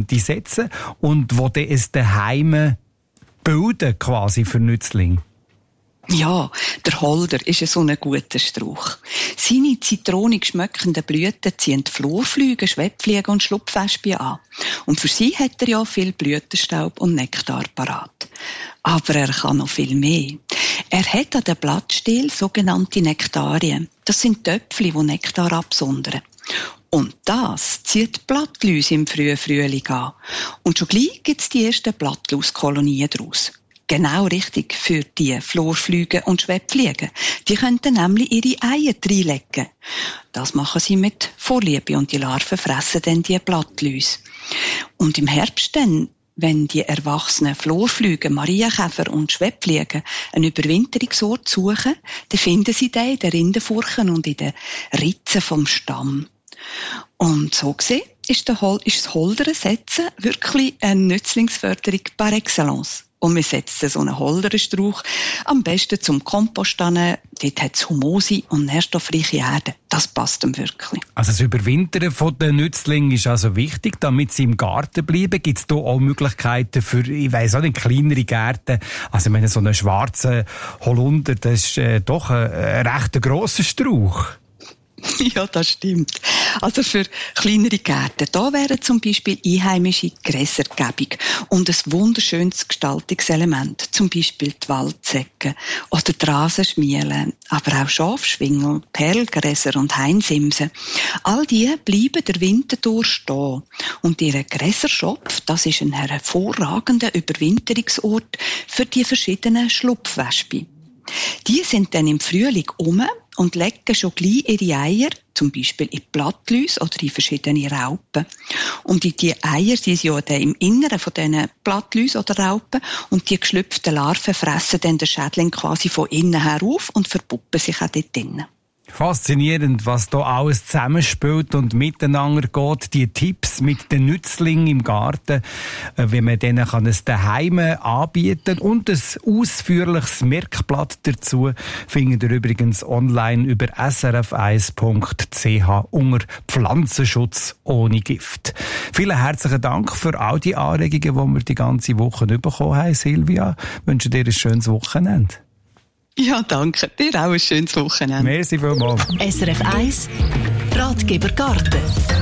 setzen und wo dann es daheim bilden quasi für Nützlinge. Ja, der Holder ist so ein guter Strauch. Seine zitronig schmeckenden Blüten ziehen Florfliegen, Schwebfliegen und Schlupfwespen an. Und für sie hat er ja viel Blütenstaub und Nektar parat. Aber er kann noch viel mehr. Er hat an den Blattstiel sogenannte Nektarien. Das sind Töpfchen, die Nektar absondern. Und das zieht die Blattläuse im frühen Frühling an. Und schon gleich gibt es die ersten Blattlauskolonien daraus. Genau richtig für die Florfliegen und Schwebfliegen. Die können nämlich ihre Eier reinlegen. Das machen sie mit Vorliebe und die Larven fressen dann die Blattläuse. Und im Herbst dann, wenn die erwachsenen Florfliegen, Marienkäfer und Schwebfliegen einen Überwinterungsort suchen, dann finden sie den in den Rindenfurchen und in den Ritzen vom Stamm. Und so gesehen ist das Holderensetzen wirklich eine Nützlingsförderung par excellence. Und wir setzen so einen Holderenstrauch am besten zum Kompost an. Dort hat es Humose und nährstoffreiche Erde. Das passt ihm wirklich. Also das Überwintern der Nützlinge ist also wichtig, damit sie im Garten bleiben. Gibt es da auch Möglichkeiten für, ich weiss auch nicht, kleinere Gärten? Also ich meine, so einen schwarzen Holunder, das ist doch ein recht grosser Strauch. Ja, das stimmt. Also für kleinere Gärten, da wären zum Beispiel einheimische Gräsergebung und ein wunderschönes Gestaltungselement, zum Beispiel die Waldsäcke oder die Rasenschmiele, aber auch Schafschwingel, Perlgräser und Hainsimsen. All die bleiben der Winter durch stehen. Und ihr Gräserschopf, das ist ein hervorragender Überwinterungsort für die verschiedenen Schlupfwespen. Die sind dann im Frühling und legen schon gleich ihre Eier, zum Beispiel in Blattläuse oder in verschiedene Raupen. Und die Eier sind ja dann im Inneren von diesen Blattläuse oder Raupen und die geschlüpften Larven fressen dann den Schädling quasi von innen her auf und verpuppen sich auch dort drinnen. Faszinierend, was da alles zusammenspielt und miteinander geht. Die Tipps mit den Nützlingen im Garten, wie man denen es daheim anbieten kann. Und ein ausführliches Merkblatt dazu findet ihr übrigens online über srf1.ch unter Pflanzenschutz ohne Gift. Vielen herzlichen Dank für all die Anregungen, die wir die ganze Woche bekommen haben, Silvia. Ich wünsche dir ein schönes Wochenende. Ja, danke. Dir auch ein schönes Wochenende. Merci vielmals. SRF 1 Ratgeber Garten.